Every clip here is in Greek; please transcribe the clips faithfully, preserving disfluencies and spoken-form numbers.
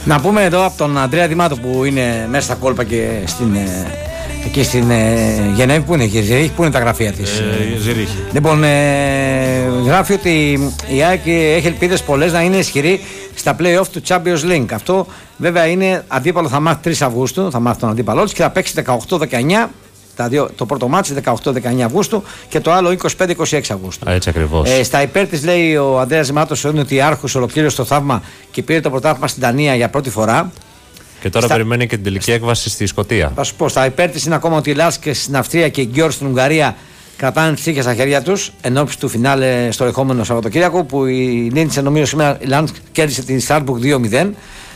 Να πούμε εδώ από τον Αντρέα Δημάτο που είναι μέσα στα κόλπα και στην, εκεί στην ε, Γενέβη, που είναι, Ζηρίχη, που είναι τα γραφεία της. Ε, Ζηρίχη. Λοιπόν, ε, γράφει ότι η ΑΕΚ έχει ελπίδες πολλές να είναι ισχυρή στα play-off του Champions League. Αυτό βέβαια είναι αντίπαλο, θα μάθει τρεις Αυγούστου, θα μάθει τον αντίπαλό της και θα παίξει δεκαοκτώ δεκαεννιά. Τα δύο, το πρώτο μάτσι δεκαοκτώ δεκαεννιά Αυγούστου και το άλλο είκοσι πέντε είκοσι έξι Αυγούστου. Έτσι ακριβώς. Ε, στα υπέρ της λέει ο Ανδρέας Ζημάτος ότι η Άρχους ολοκλήρωσε το θαύμα και πήρε το πρωτάθλημα στην Δανία για πρώτη φορά. Και τώρα στα... περιμένει και την τελική έκβαση στη Σκωτία. Θα σου πω, στα υπέρ της είναι ακόμα ότι η Λάσκε στην Αυστρία και η Γκιόρ στην Ουγγαρία κρατάνε τις τύχες στα χέρια τους εν ώψη του φινάλε στο ερχόμενο Σαββατοκύριακο, που η Λίντσε, νομίζω σήμερα η Λάνσκ κέρδισε την Στάρμπουργκ δύο μηδέν.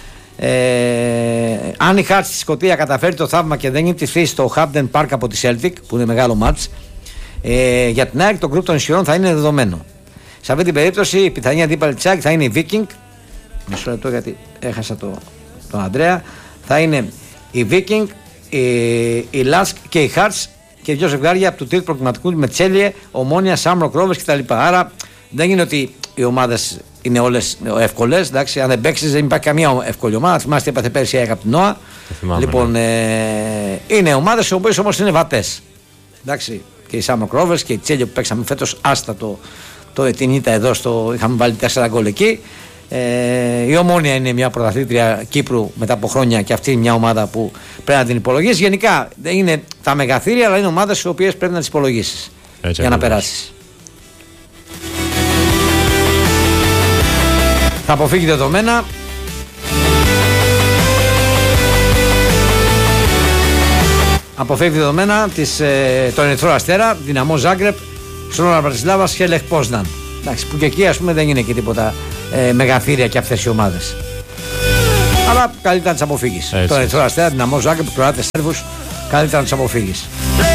Ε, αν η Χάρτς στη Σκωτία καταφέρει το θαύμα και δεν είναι τη φύση στο Hampden Park από τη Celtic, που είναι μεγάλο μάτς, ε, για την ΑΕΚ το γκρουπ των ισχυρών θα είναι δεδομένο. Σε αυτή την περίπτωση η πιθανή αντίπαλη της ΑΕΚ θα είναι η Viking. Μισό λεπτό γιατί έχασα το, τον Ανδρέα. Θα είναι η Viking, η, η Lask και η Χάρτς και δύο ζευγάρια από του τρίτου προκριματικού με Τσέλιε, Ομόνια, Σάμρο, Ρόβερς κτλ. Άρα δεν είναι ότι οι ομάδες είναι όλες εύκολες. Εντάξει, αν δεν παίξεις δεν υπάρχει καμία εύκολη ομάδα. Θυμάστε, έπαθε πέρσι η ΑΕΚ από την ΝΟΑ. Λοιπόν, ναι. ε, είναι ομάδες οι οποίες όμως είναι βατές. Εντάξει, και οι Σάμρο Ρόβερς και η Τσέλιο που παίξαμε φέτος άστα το, το, την ήττα εδώ. Στο, είχαμε βάλει τέσσερα γκολ εκεί. Ε, η Ομόνια είναι μια πρωταθλήτρια Κύπρου μετά από χρόνια και αυτή είναι μια ομάδα που πρέπει να την υπολογίσεις. Γενικά δεν είναι τα μεγαθύρια, αλλά είναι ομάδες οι οποίες πρέπει να τις υπολογίσεις για να περάσεις. Θα αποφύγει δεδομένα. Αποφεύγει δεδομένα της, ε, τον Ερυθρό Αστέρα, Δυναμό Ζάγκρεπ, Σλόνα Μπρατισλάβας και Λεχ Πόσναν. Εντάξει, που και εκεί ας πούμε δεν είναι και τίποτα ε, μεγαθύρια και αυτές οι ομάδες. Αλλά καλύτερα να τις αποφύγεις. Τον Ερυθρό Αστέρα, Δυναμό Ζάγκρεπ, Κροάτες, Σέρβους, καλύτερα να τις αποφύγεις.